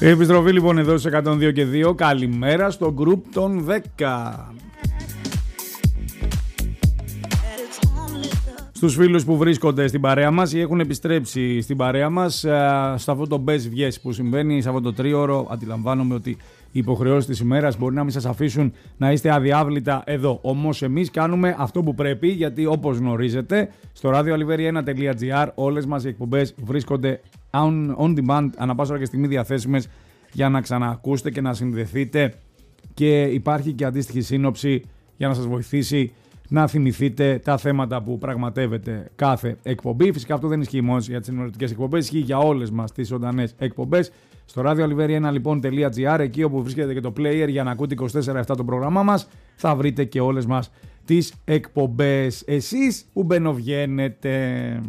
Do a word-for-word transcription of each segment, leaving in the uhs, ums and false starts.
Επιστροφή λοιπόν εδώ σε εκατόν δύο και δύο. Καλημέρα στο group των δέκα. Στους φίλους που βρίσκονται στην παρέα μας ή έχουν επιστρέψει στην παρέα μας, σε αυτό το best βγες που συμβαίνει, σε αυτό το τρίωρο, αντιλαμβάνομαι ότι οι υποχρεώσεις της ημέρας μπορεί να μην σας αφήσουν να είστε αδιάβλητα εδώ. Όμως εμείς κάνουμε αυτό που πρέπει, γιατί όπως γνωρίζετε, στο ράδιο αλιβέρι ένα τελεία τζι άρ όλες μας οι εκπομπές βρίσκονται on, on demand, ανά πάσα ώρα και στιγμή διαθέσιμες για να ξαναακούσετε και να συνδεθείτε, και υπάρχει και αντίστοιχη σύνοψη για να σας βοηθήσει να θυμηθείτε τα θέματα που πραγματεύεται κάθε εκπομπή. Φυσικά αυτό δεν ισχύει μόνο για τις ενημερωτικές εκπομπές, ισχύει για όλες μας τις ζωντανές εκπομπές. Στο ράδιο αλιβέρι ένα λοιπόν τελεία τζι άρ, εκεί όπου βρίσκεται και το player για να ακούτε είκοσι τέσσερα επτά το πρόγραμμά μας, θα βρείτε και όλες μας τις εκπομπές. Εσείς που μπαινοβγαίνετε.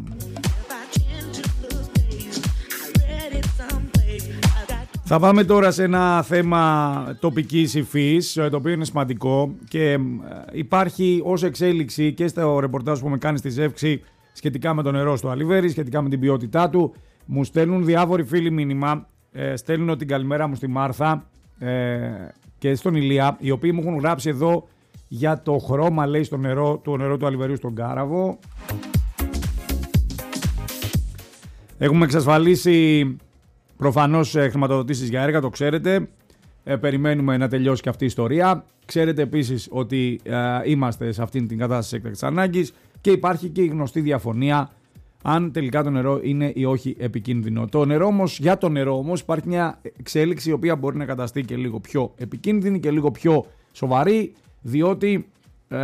Θα πάμε τώρα σε ένα θέμα τοπικής υφής, το οποίο είναι σημαντικό και υπάρχει ως εξέλιξη και στο ρεπορτάζ που με κάνει στη Ζεύξη σχετικά με το νερό στο αλιβέρι, σχετικά με την ποιότητά του. Μου στέλνουν διάφοροι φίλοι μήνυμα, ε, στέλνουν την καλημέρα μου στη Μάρθα ε, και στον Ηλία, οι οποίοι μου έχουν γράψει εδώ για το χρώμα, λέει, στο νερό, το νερό του αλιβερίου στον Κάραβο. Έχουμε εξασφαλίσει προφανώς χρηματοδοτήσεις για έργα, το ξέρετε. Ε, περιμένουμε να τελειώσει και αυτή η ιστορία. Ξέρετε επίσης ότι ε, είμαστε σε αυτήν την κατάσταση έκτακτης ανάγκης και υπάρχει και η γνωστή διαφωνία αν τελικά το νερό είναι ή όχι επικίνδυνο. Το νερό όμως, για το νερό όμως υπάρχει μια εξέλιξη η οποία μπορεί να καταστεί και λίγο πιο επικίνδυνη και λίγο πιο σοβαρή, διότι ε,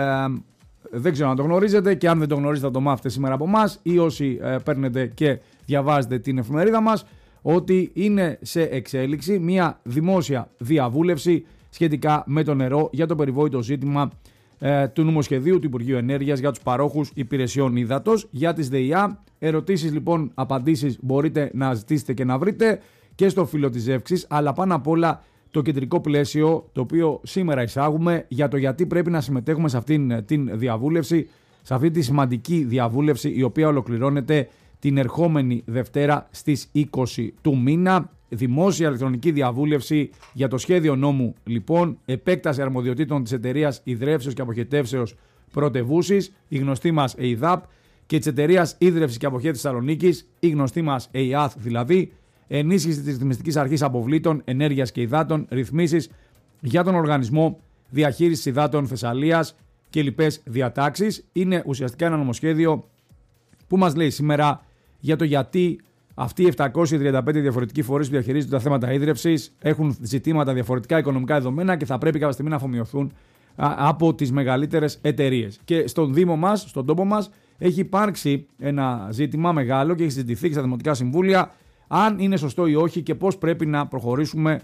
δεν ξέρω αν το γνωρίζετε, και αν δεν το γνωρίζετε θα το μάθετε σήμερα από εμάς ή όσοι ε, παίρνετε και διαβάζετε την εφημερίδα μας, ότι είναι σε εξέλιξη μια δημόσια διαβούλευση σχετικά με το νερό για το περιβόητο ζήτημα ε, του νομοσχεδίου του Υπουργείου Ενέργειας για τους παρόχους υπηρεσιών ύδατος, για τις ΔΕΙΑ. Ερωτήσεις λοιπόν, απαντήσεις μπορείτε να ζητήσετε και να βρείτε και στο φύλλο της Ζεύξης, αλλά πάνω απ' όλα το κεντρικό πλαίσιο το οποίο σήμερα εισάγουμε για το γιατί πρέπει να συμμετέχουμε σε αυτήν την διαβούλευση, σε αυτή τη σημαντική διαβούλευση η οποία ολοκληρώνεται την ερχόμενη Δευτέρα στις είκοσι του μήνα. Δημόσια ηλεκτρονική διαβούλευση για το σχέδιο νόμου, λοιπόν, επέκταση αρμοδιοτήτων της εταιρείας Ιδρεύσεως και Αποχετεύσεως Πρωτεβούσης, η γνωστή μας ΕΙΔΑΠ, και της εταιρείας Ίδρευσης και Αποχέτευσης Θεσσαλονίκης, η γνωστή μας ΕΙΑΘ δηλαδή, ενίσχυση της ρυθμιστικής αρχής αποβλήτων, ενέργειας και υδάτων, ρυθμίσεις για τον Οργανισμό Διαχείρισης Υδάτων Θεσσαλίας και λοιπές διατάξεις. Είναι ουσιαστικά ένα νομοσχέδιο που μας λέει σήμερα για το γιατί αυτοί οι επτακόσιοι τριάντα πέντε διαφορετικοί φορείς που διαχειρίζονται τα θέματα ίδρευσης έχουν ζητήματα διαφορετικά οικονομικά δεδομένα και θα πρέπει κάποια στιγμή να αφομοιωθούν από τις μεγαλύτερες εταιρείες. Και στον Δήμο μας, στον τόπο μας, έχει υπάρξει ένα ζήτημα μεγάλο και έχει συζητηθεί και στα Δημοτικά Συμβούλια αν είναι σωστό ή όχι και πώς πρέπει να προχωρήσουμε,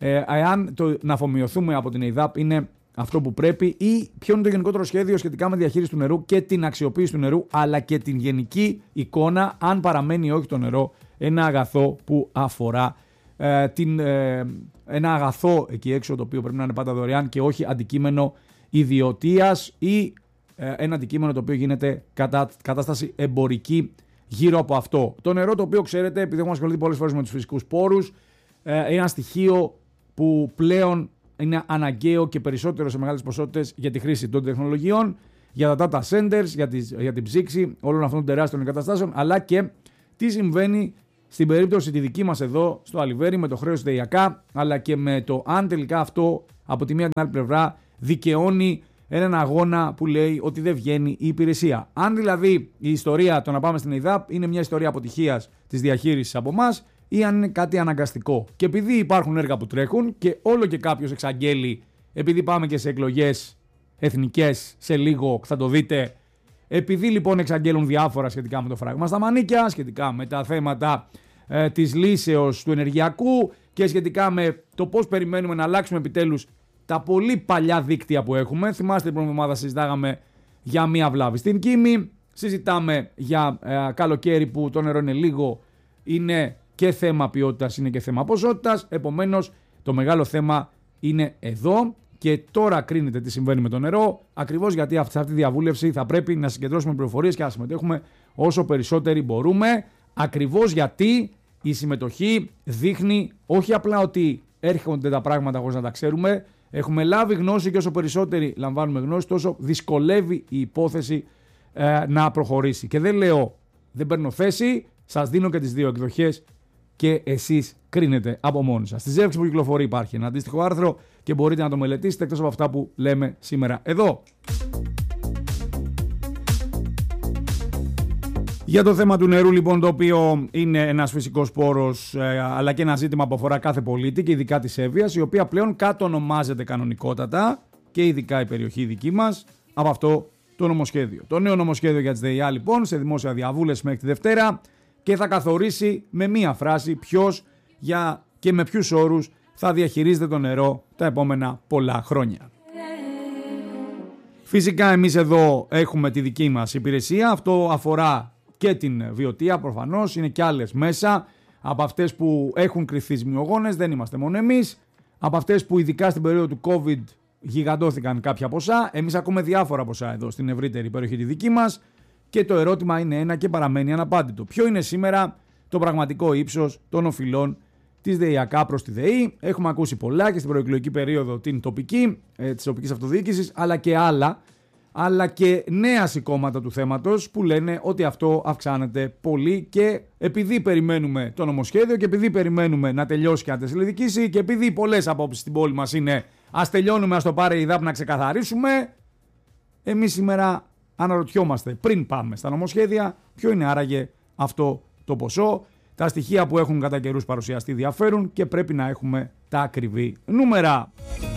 εάν το να αφομοιωθούμε από την ΕΙΔΑΠ είναι αυτό που πρέπει, ή ποιο είναι το γενικότερο σχέδιο σχετικά με διαχείριση του νερού και την αξιοποίηση του νερού, αλλά και την γενική εικόνα αν παραμένει ή όχι το νερό ένα αγαθό που αφορά ε, την, ε, ένα αγαθό εκεί έξω το οποίο πρέπει να είναι πάντα δωρεάν και όχι αντικείμενο ιδιωτείας ή ε, ένα αντικείμενο το οποίο γίνεται κατά, κατάσταση εμπορική γύρω από αυτό. Το νερό, το οποίο ξέρετε, επειδή έχουμε ασχοληθεί πολλές φορές με τους φυσικούς πόρους, ε, είναι ένα στοιχείο που πλέον είναι αναγκαίο και περισσότερο σε μεγάλες ποσότητες για τη χρήση των τεχνολογιών, για τα data centers, για, τις, για την ψήξη όλων αυτών των τεράστιων εγκαταστάσεων, αλλά και τι συμβαίνει στην περίπτωση τη δική μας εδώ στο αλιβέρι με το χρέος ΔΕΙΑΚΑ, αλλά και με το αν τελικά αυτό από τη μία την άλλη πλευρά δικαιώνει έναν αγώνα που λέει ότι δεν βγαίνει η υπηρεσία. Αν δηλαδή η ιστορία το να πάμε στην ΕΙΔΑΠ είναι μια ιστορία αποτυχίας της διαχείρισης από εμάς, ή αν είναι κάτι αναγκαστικό. Και επειδή υπάρχουν έργα που τρέχουν και όλο και κάποιος εξαγγέλει, επειδή πάμε και σε εκλογές εθνικές σε λίγο, θα το δείτε, επειδή λοιπόν εξαγγέλουν διάφορα σχετικά με το φράγμα στα μανίκια, σχετικά με τα θέματα ε, της λύσεως του ενεργειακού και σχετικά με το πώς περιμένουμε να αλλάξουμε επιτέλους τα πολύ παλιά δίκτυα που έχουμε. Θυμάστε την προηγούμενη εβδομάδα συζητάγαμε για μία βλάβη στην Κίμη, συζητάμε για ε, καλοκαίρι που το νερό είναι λίγο, είναι και θέμα ποιότητας, είναι και θέμα ποσότητας. Επομένως, το μεγάλο θέμα είναι εδώ και τώρα κρίνεται τι συμβαίνει με το νερό. Ακριβώς γιατί αυτή, αυτή τη διαβούλευση θα πρέπει να συγκεντρώσουμε πληροφορίες και να συμμετέχουμε όσο περισσότεροι μπορούμε. Ακριβώς γιατί η συμμετοχή δείχνει όχι απλά ότι έρχονται τα πράγματα χωρίς να τα ξέρουμε, έχουμε λάβει γνώση και όσο περισσότεροι λαμβάνουμε γνώση, τόσο δυσκολεύει η υπόθεση ε, να προχωρήσει. Και δεν λέω, δεν παίρνω θέση, σας δίνω και τις δύο εκδοχές και εσείς κρίνετε από μόνοι σας. Στη Ζεύξη που κυκλοφορεί υπάρχει ένα αντίστοιχο άρθρο και μπορείτε να το μελετήσετε εκτός από αυτά που λέμε σήμερα εδώ. Για το θέμα του νερού λοιπόν, το οποίο είναι ένας φυσικός πόρος ε, αλλά και ένα ζήτημα που αφορά κάθε πολίτη και ειδικά της Εύβοιας, η οποία πλέον κατονομάζεται κανονικότατα και ειδικά η περιοχή δική μας από αυτό το νομοσχέδιο. Το νέο νομοσχέδιο για τις ΔΕΙΑ λοιπόν σε δημόσια διαβούλευση μέχρι τη Δευτέρα και θα καθορίσει με μία φράση ποιος για και με ποιους όρους θα διαχειρίζεται το νερό τα επόμενα πολλά χρόνια. Φυσικά εμείς εδώ έχουμε τη δική μας υπηρεσία, αυτό αφορά και την Βιωτία προφανώς, είναι και άλλες μέσα, από αυτές που έχουν κριθεί ζημιογόνες, δεν είμαστε μόνο εμείς, από αυτές που ειδικά στην περίοδο του COVID γιγαντώθηκαν κάποια ποσά, εμείς ακούμε διάφορα ποσά εδώ στην ευρύτερη περιοχή τη δική μας και το ερώτημα είναι ένα και παραμένει αναπάντητο. Ποιο είναι σήμερα το πραγματικό ύψος των οφειλών της ΔΕΙΑΚΑ προς τη ΔΕΗ? Έχουμε ακούσει πολλά και στην προεκλογική περίοδο την τοπική, ε, της τοπικής αυτοδιοίκησης, αλλά και άλλα, αλλά και νέα σηκώματα του θέματος που λένε ότι αυτό αυξάνεται πολύ και επειδή περιμένουμε το νομοσχέδιο και επειδή περιμένουμε να τελειώσει και να τεσσελιδικήσει και επειδή πολλές απόψεις στην πόλη μας είναι ας τελειώνουμε, ας το πάρει η ΔΑΠ να ξεκαθαρίσουμε, εμείς σήμερα αναρωτιόμαστε πριν πάμε στα νομοσχέδια ποιο είναι άραγε αυτό το ποσό. Τα στοιχεία που έχουν κατά καιρούς παρουσιαστεί διαφέρουν και πρέπει να έχουμε τα ακριβή νούμερα.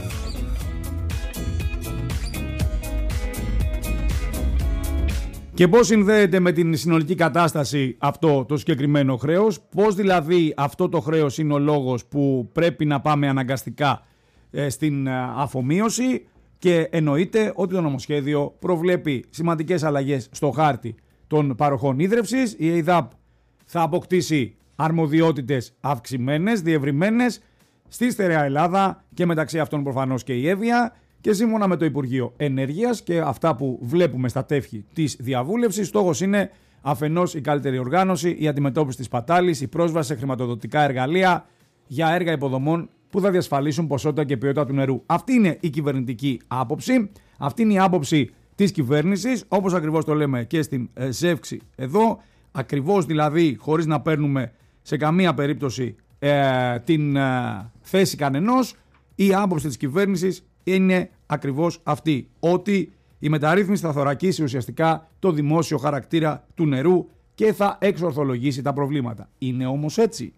Και πώς συνδέεται με την συνολική κατάσταση αυτό το συγκεκριμένο χρέος, πώς δηλαδή αυτό το χρέος είναι ο λόγος που πρέπει να πάμε αναγκαστικά ε, στην ε, αφομοίωση και εννοείται ότι το νομοσχέδιο προβλέπει σημαντικές αλλαγές στο χάρτη των παροχών ίδρευσης. Η ΕΙΔΑΠ θα αποκτήσει αρμοδιότητες αυξημένες, διευρυμένες στη στερεά Ελλάδα και μεταξύ αυτών προφανώς και η Εύβοια. Και σύμφωνα με το Υπουργείο Ενέργειας και αυτά που βλέπουμε στα τεύχη της διαβούλευσης, στόχος είναι αφενός η καλύτερη οργάνωση, η αντιμετώπιση της πατάλης, η πρόσβαση σε χρηματοδοτικά εργαλεία για έργα υποδομών που θα διασφαλίσουν ποσότητα και ποιότητα του νερού. Αυτή είναι η κυβερνητική άποψη, αυτή είναι η άποψη της κυβέρνησης, όπως ακριβώς το λέμε και στην Ζεύξη εδώ, ακριβώς δηλαδή χωρίς να παίρνουμε σε καμία περίπτωση ε, την ε, θέση κανενός, η άποψη της κυβέρνησης είναι ακριβώς αυτή, ότι η μεταρρύθμιση θα θωρακίσει ουσιαστικά το δημόσιο χαρακτήρα του νερού και θα εξορθολογήσει τα προβλήματα. Είναι όμως έτσι?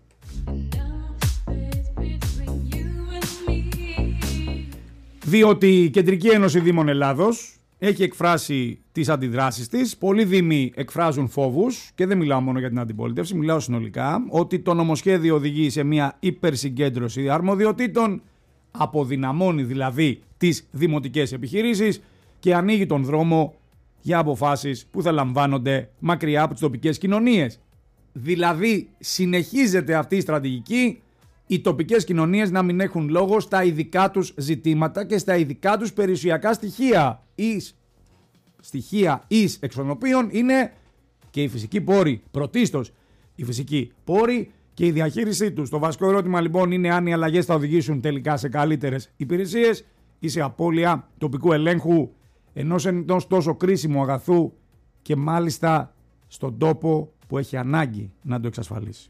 Διότι η Κεντρική Ένωση Δήμων Ελλάδος έχει εκφράσει τις αντιδράσεις της. Πολλοί δήμοι εκφράζουν φόβους και δεν μιλάω μόνο για την αντιπολίτευση, μιλάω συνολικά, ότι το νομοσχέδιο οδηγεί σε μια υπερσυγκέντρωση αρμοδιοτήτων, αποδυναμώνει δηλαδή τις δημοτικές επιχειρήσεις και ανοίγει τον δρόμο για αποφάσεις που θα λαμβάνονται μακριά από τις τοπικές κοινωνίες. Δηλαδή συνεχίζεται αυτή η στρατηγική, οι τοπικές κοινωνίες να μην έχουν λόγο στα ειδικά τους ζητήματα και στα ειδικά τους περιουσιακά στοιχεία. Εις στοιχεία εις εξ των οποίων είναι και οι φυσικοί πόροι, πρωτίστως οι φυσικοί πόροι και η διαχείρισή τους. Το βασικό ερώτημα λοιπόν είναι αν οι αλλαγές θα οδηγήσουν τελικά σε καλύτερες υπηρεσίες ή σε απώλεια τοπικού ελέγχου ενός, ενός τόσο κρίσιμου αγαθού και μάλιστα στον τόπο που έχει ανάγκη να το εξασφαλίσει.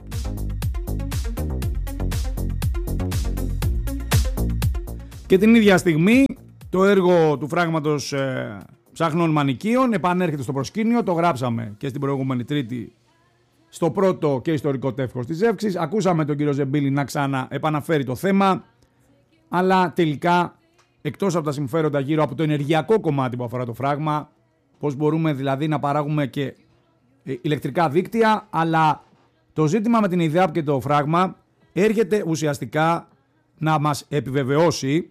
Και την ίδια στιγμή το έργο του φράγματος ε, ψαχνών μανικίων επανέρχεται στο προσκήνιο, το γράψαμε και στην προηγούμενη Τρίτη στο πρώτο και ιστορικό τεύχος της Ζεύξης. Ακούσαμε τον κύριο Ζεμπίλη να ξανά επαναφέρει το θέμα, αλλά τελικά εκτός από τα συμφέροντα γύρω από το ενεργειακό κομμάτι που αφορά το φράγμα, πώς μπορούμε δηλαδή να παράγουμε και ηλεκτρικά δίκτυα, αλλά το ζήτημα με την ΕΙΔΑΠ και το φράγμα έρχεται ουσιαστικά να μας επιβεβαιώσει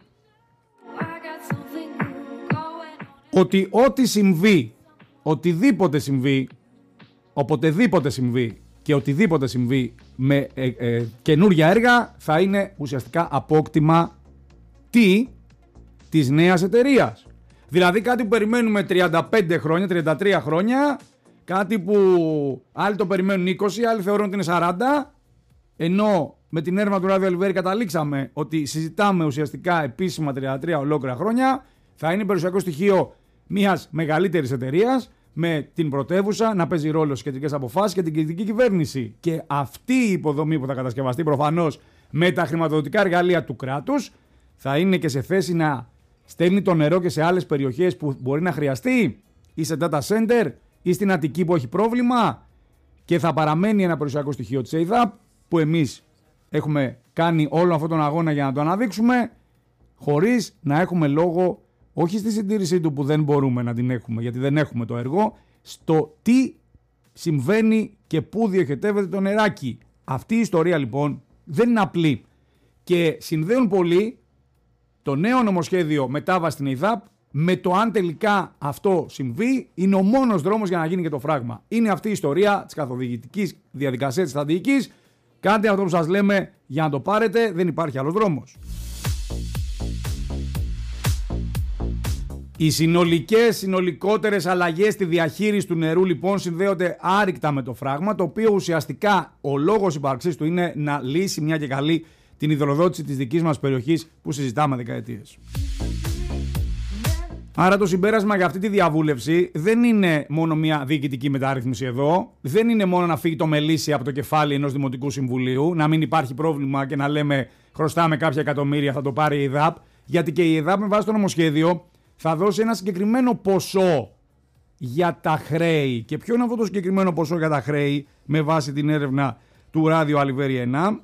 ότι ό,τι συμβεί, οτιδήποτε συμβεί, οποτεδήποτε συμβεί και οτιδήποτε συμβεί με ε, ε, καινούργια έργα θα είναι ουσιαστικά απόκτημα τι, της νέας εταιρείας. Δηλαδή κάτι που περιμένουμε τριάντα πέντε χρόνια, τριάντα τρία χρόνια, κάτι που άλλοι το περιμένουν είκοσι, άλλοι θεωρούν ότι είναι σαράντα ενώ με την έρευνα του Ράδιο Αλιβέρη καταλήξαμε ότι συζητάμε ουσιαστικά επίσημα τριάντα τρία ολόκληρα χρόνια, θα είναι περιουσιακό στοιχείο μιας μεγαλύτερης εταιρείας με την πρωτεύουσα να παίζει ρόλο στις κεντρικές αποφάσεις και την κεντρική κυβέρνηση. Και αυτή η υποδομή που θα κατασκευαστεί προφανώς με τα χρηματοδοτικά εργαλεία του κράτους θα είναι και σε θέση να στέλνει το νερό και σε άλλες περιοχές που μπορεί να χρειαστεί, ή σε data center, ή στην Αττική που έχει πρόβλημα, και θα παραμένει ένα περιουσιακό στοιχείο της ΕΙΔΑΠ που εμείς έχουμε κάνει όλο αυτόν τον αγώνα για να το αναδείξουμε, χωρίς να έχουμε λόγο, όχι στη συντήρησή του που δεν μπορούμε να την έχουμε γιατί δεν έχουμε το έργο, στο τι συμβαίνει και πού διοχετεύεται το νεράκι. Αυτή η ιστορία λοιπόν δεν είναι απλή και συνδέουν πολύ το νέο νομοσχέδιο μετάβαση στην ΕΙΔΑΠ με το αν τελικά αυτό συμβεί. Είναι ο μόνος δρόμος για να γίνει και το φράγμα. Είναι αυτή η ιστορία της καθοδηγητικής διαδικασίας της στρατηγικής. Κάντε αυτό που σας λέμε για να το πάρετε, δεν υπάρχει άλλος δρόμος. Οι συνολικές, συνολικότερες αλλαγές στη διαχείριση του νερού λοιπόν συνδέονται άρρηκτα με το φράγμα, το οποίο ουσιαστικά ο λόγος ύπαρξής του είναι να λύσει μια και καλή την υδροδότηση της δικής μας περιοχής που συζητάμε δεκαετίες. Άρα το συμπέρασμα για αυτή τη διαβούλευση δεν είναι μόνο μια διοικητική μεταρρύθμιση εδώ, δεν είναι μόνο να φύγει το μελίσι από το κεφάλι ενός Δημοτικού Συμβουλίου, να μην υπάρχει πρόβλημα και να λέμε χρωστάμε κάποια εκατομμύρια, θα το πάρει η ΕΙΔΑΠ, γιατί και η ΕΙΔΑΠ με βάση το νομοσχέδιο θα δώσει ένα συγκεκριμένο ποσό για τα χρέη. Και ποιο είναι αυτό το συγκεκριμένο ποσό για τα χρέη με βάση την έρευνα του Ράδιο Αλιβέρη ένα?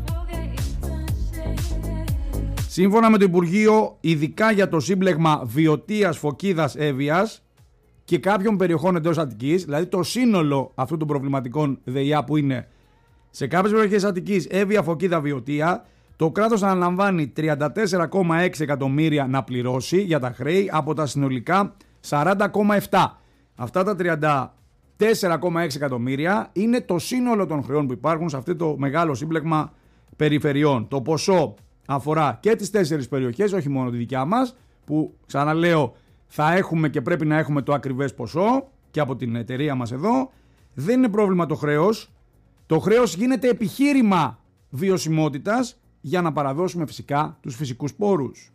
Σύμφωνα με το Υπουργείο, ειδικά για το σύμπλεγμα Βιωτίας, Φωκίδας, Εύβοιας και κάποιων περιοχών εντός Αττικής, δηλαδή το σύνολο αυτών των προβληματικών ΔΕΙΑ που είναι σε κάποιες περιοχές Αττικής, Εύβοια, Φωκίδα, Βιωτία, το κράτος αναλαμβάνει τριάντα τέσσερα κόμμα έξι εκατομμύρια να πληρώσει για τα χρέη από τα συνολικά σαράντα κόμμα επτά. Αυτά τα τριάντα τέσσερα κόμμα έξι εκατομμύρια είναι το σύνολο των χρεών που υπάρχουν σε αυτό το μεγάλο σύμπλεγμα περιφερειών. Το ποσό αφορά και τις τέσσερις περιοχές, όχι μόνο τη δικιά μας, που ξαναλέω θα έχουμε και πρέπει να έχουμε το ακριβές ποσό και από την εταιρεία μας εδώ. Δεν είναι πρόβλημα το χρέος. Το χρέος γίνεται επιχείρημα βιωσιμότητας για να παραδώσουμε φυσικά τους φυσικούς πόρους.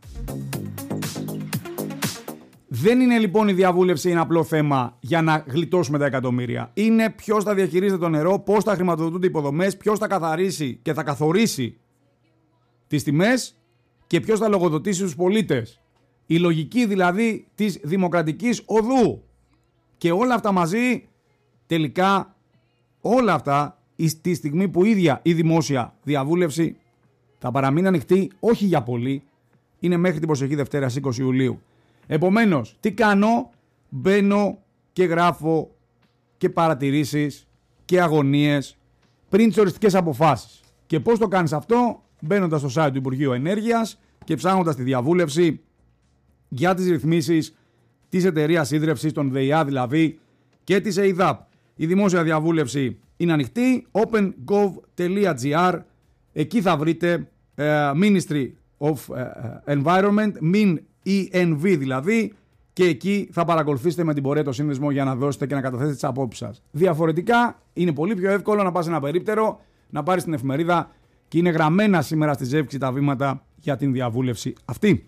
Δεν είναι λοιπόν η διαβούλευση ένα απλό θέμα για να γλιτώσουμε τα εκατομμύρια. Είναι ποιος θα διαχειρίζεται το νερό, πώς θα χρηματοδοτούνται οι υποδομές, ποιος θα καθαρίσει και θα καθορίσει τις τιμές και ποιος θα λογοδοτήσει τους πολίτες. Η λογική δηλαδή της δημοκρατικής οδού. Και όλα αυτά μαζί, τελικά όλα αυτά τη στιγμή που ίδια η δημόσια διαβούλευση θα παραμείνει ανοιχτή, όχι για πολύ, είναι μέχρι την προσεχή Δευτέρα είκοσι Ιουλίου. Επομένως, τι κάνω? Μπαίνω και γράφω και παρατηρήσεις και αγωνίες πριν τις οριστικές αποφάσεις. Και πώς το κάνεις αυτό? Μπαίνοντας στο site του Υπουργείου Ενέργειας και ψάχνοντας τη διαβούλευση για τις ρυθμίσεις της εταιρείας ίδρυυσης, των ΔΕΙΑ δηλαδή, και της ΕΙΔΑΠ. Η δημόσια διαβούλευση είναι ανοιχτή, open dot gov dot gr, εκεί θα βρείτε uh, Ministry of uh, Environment, min ι εν βι δηλαδή, και εκεί θα παρακολουθήσετε με την πορεία το σύνδεσμο για να δώσετε και να καταθέσετε τις απόψεις σας. Διαφορετικά είναι πολύ πιο εύκολο να πας σε ένα περίπτερο, να πάρεις την εφημερίδα και είναι γραμμένα σήμερα στη Ζεύξη τα βήματα για την διαβούλευση αυτή.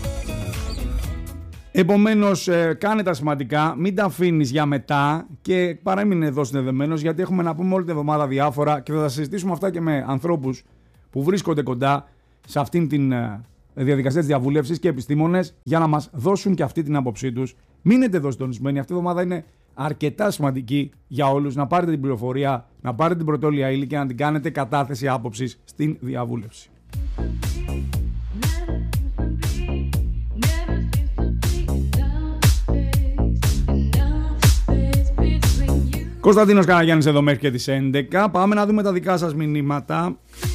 Επομένως, ε, κάνε τα σημαντικά, μην τα αφήνεις για μετά και παρέμεινε εδώ συνδεδεμένος, γιατί έχουμε να πούμε όλη την εβδομάδα διάφορα και θα τα συζητήσουμε αυτά και με ανθρώπους που βρίσκονται κοντά σε αυτήν την ε, διαδικασία της διαβούλευσης και επιστήμονες για να μας δώσουν και αυτή την άποψή τους. Μείνετε εδώ συντονισμένοι, αυτή η εβδομάδα είναι αρκετά σημαντική για όλους, να πάρετε την πληροφορία, να πάρετε την πρωτόλια ύλη και να την κάνετε κατάθεση άποψης στην διαβούλευση. Κωνσταντίνος Καραγιάννης εδώ μέχρι και τις έντεκα. Πάμε να δούμε τα δικά σας μηνύματα.